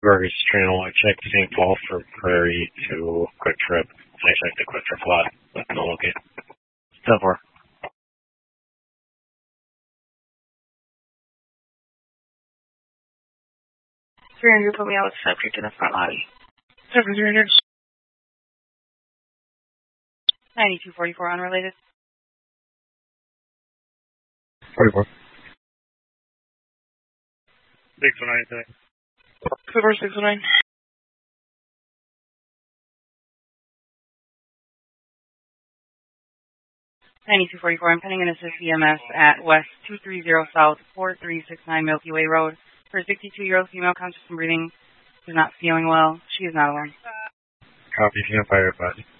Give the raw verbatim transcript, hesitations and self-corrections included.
Burgess Channel. I checked Saint Paul for Prairie to Quick Trip. I checked the Quick Trip lot. But no locate. ten four. three hundred, put me out with subject in the front lobby. seven three hundred. ninety-two forty-four, unrelated. forty-four. six oh nine, thanks. Cover six oh nine. ninety-two forty-four, I'm pending an assist E M S at West two thirty South four three six nine Milky Way Road for a sixty-two-year-old female conscious and breathing, who's not feeling well. She is not alone. Copy, you can fire advice.